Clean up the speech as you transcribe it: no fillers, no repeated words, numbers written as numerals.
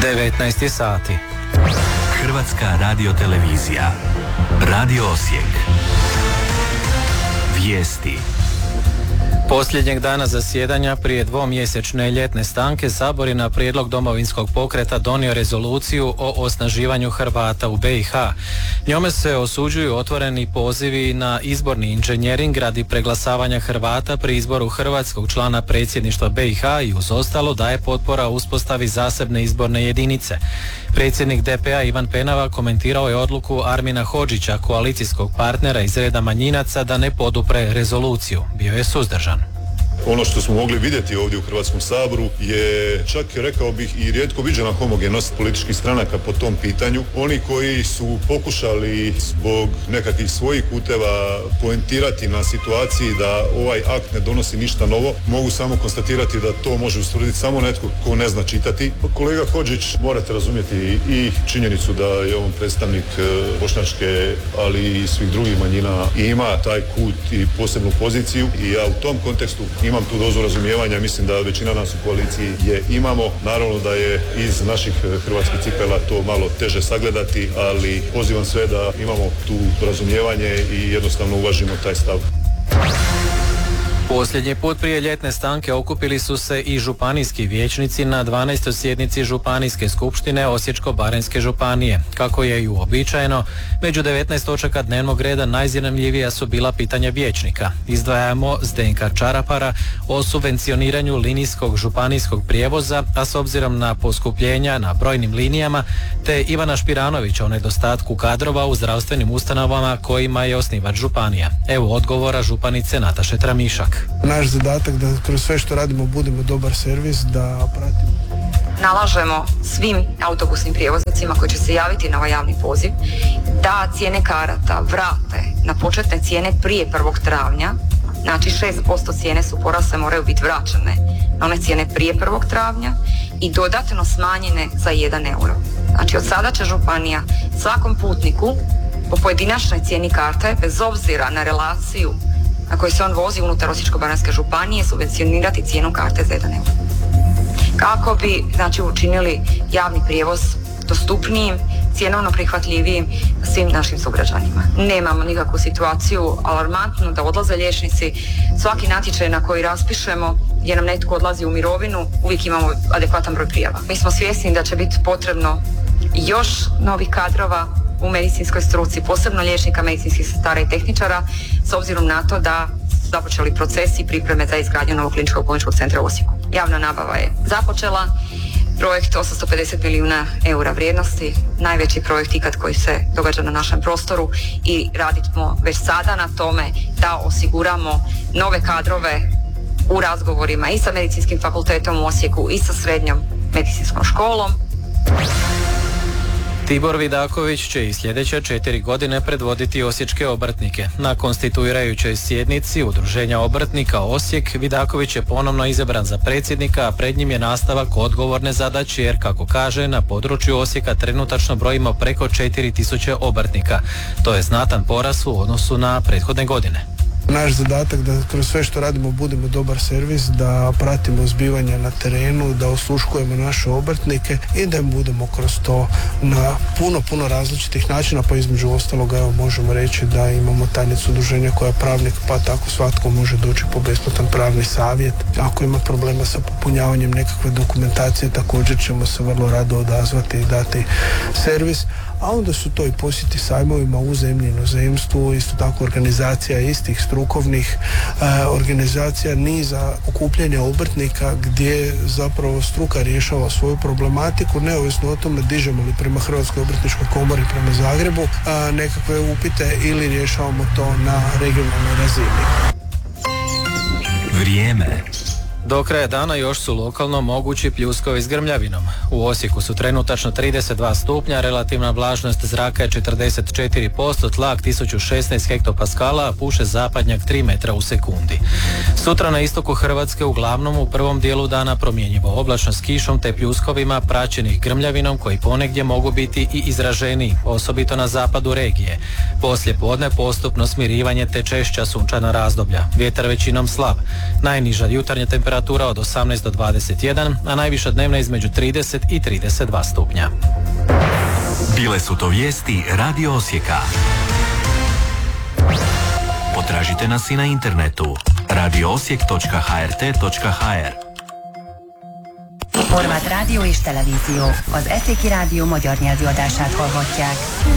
19 sati. Hrvatska radiotelevizija. Radio Osijek. Vijesti. Posljednjeg dana zasjedanja prije dvomjesečne ljetne stanke Sabor je na prijedlog Domovinskog pokreta donio rezoluciju o osnaživanju Hrvata u BiH. Njome se osuđuju otvoreni pozivi na izborni inženjering radi preglasavanja Hrvata pri izboru hrvatskog člana predsjedništva BiH i uz ostalo daje potpora uspostavi zasebne izborne jedinice. Predsjednik DP-a Ivan Penava komentirao je odluku Armina Hodžića, koalicijskog partnera iz reda manjinaca, da ne podupre rezoluciju. Bio je suzdržan. Ono što smo mogli vidjeti ovdje u Hrvatskom saboru je, čak rekao bih, i rijetko viđena homogenost političkih stranaka po tom pitanju. Oni koji su pokušali zbog nekakvih svojih puteva poentirati na situaciji da ovaj akt ne donosi ništa novo, mogu samo konstatirati da to može ustvrditi samo netko ko ne zna čitati. Kolega Hodžić, morate razumjeti i činjenicu da je on predstavnik bošnjačke, ali i svih drugih manjina i ima taj kut i posebnu poziciju, i ja u tom kontekstu imam tu dozu razumijevanja. Mislim da većina nas u koaliciji je imamo. Naravno da je iz naših hrvatskih cipela to malo teže sagledati, ali pozivam sve da imamo tu razumijevanje i jednostavno uvažimo taj stav. Posljednji put prije ljetne stanke okupili su se i županijski vijećnici na 12. sjednici Županijske skupštine Osječko-baranjske županije. Kako je i uobičajeno, među 19 točaka dnevnog reda najzanimljivija su bila pitanja vijećnika. Izdvajamo Zdenka Čarapara o subvencioniranju linijskog županijskog prijevoza, a s obzirom na poskupljenja na brojnim linijama, te Ivana Špiranovića o nedostatku kadrova u zdravstvenim ustanovama kojima je osnivač županija. Evo odgovora županice Nataše Tramišak. Naš zadatak da kroz sve što radimo budemo dobar servis, da pratimo. Nalažemo svim autobusnim prijevoznicima koji će se javiti na ovaj javni poziv da cijene karata vrate na početne cijene prije 1. travnja. Znači 6% cijene su porasle, moraju biti vraćene na one cijene prije 1. travnja i dodatno smanjene za 1 euro. Znači od sada će županija svakom putniku po pojedinačnoj cijeni karte, bez obzira na relaciju na koji se on vozi unutar Osječko-baranjske županije, subvencionirati cijenu karte za 1 euro. Kako bi, znači, učinili javni prijevoz dostupnijim, cjenovno prihvatljivijim svim našim sugrađanima. Nemamo nikakvu situaciju alarmantnu da odlaze liječnici. Svaki natječaj na koji raspišemo gdje nam netko odlazi u mirovinu, uvijek imamo adekvatan broj prijava. Mi smo svjesni da će biti potrebno još novih kadrova u medicinskoj struci, posebno liječnika, medicinskih sestara i tehničara, s obzirom na to da su započeli procesi i pripreme za izgradnju novog kliničkog bolničkog centra u Osijeku. Javna nabava je započela, projekt 850 milijuna eura vrijednosti, najveći projekt ikad koji se događa na našem prostoru, i radimo već sada na tome da osiguramo nove kadrove u razgovorima i sa medicinskim fakultetom u Osijeku i sa srednjom medicinskom školom. Tibor Vidaković će i sljedeće 4 godine predvoditi osječke obrtnike. Na konstituirajućoj sjednici Udruženja obrtnika Osijek Vidaković je ponovno izabran za predsjednika, a pred njim je nastavak odgovorne zadaće jer, kako kaže, na području Osijeka trenutačno brojimo preko 4000 obrtnika. To je znatan porast u odnosu na prethodne godine. Naš zadatak da kroz sve što radimo budemo dobar servis, da pratimo zbivanja na terenu, da osluškujemo naše obrtnike i da im budemo kroz to na puno različitih načina, pa između ostaloga evo možemo reći da imamo tajnicu udruženja koja je pravnik, pa tako svatko može doći po besplatan pravni savjet. Ako ima problema sa popunjavanjem nekakve dokumentacije, također ćemo se vrlo rado odazvati i dati servis. A onda su to i posjeti sajmovima u zemlji i inozemstvu, isto tako organizacija istih strukovnih organizacija, niza okupljanja obrtnika gdje zapravo struka rješava svoju problematiku, neovisno o tome dižemo li prema Hrvatskoj obrtničkoj komori, prema Zagrebu nekakve upite ili rješavamo to na regionalnoj razini. Vrijeme. Do kraja dana još su lokalno mogući pljuskovi s grmljavinom. U Osijeku su trenutačno 32 stupnja, relativna vlažnost zraka je 44%, tlak 1016 hektopaskala, a puše zapadnjak 3 metra u sekundi. Sutra na istoku Hrvatske uglavnom u prvom dijelu dana promjenjivo, oblačno s kišom te pljuskovima praćenih grmljavinom koji ponegdje mogu biti i izraženiji, osobito na zapadu regije. Poslije podne postupno smirivanje te češća sunčana razdoblja. Vjetar većinom slab. Najniža jutarnja temperatura temperatura od 18 do 21, a najviša dnevna između 30 i 32 stupnja. Bile su to vijesti Radio Osijeka. Potražite nas i na internetu radioosijek.hrt.hr. Horváth Rádió és Televízió, az Eszéki Rádió magyar nyelvű adását hallhatják.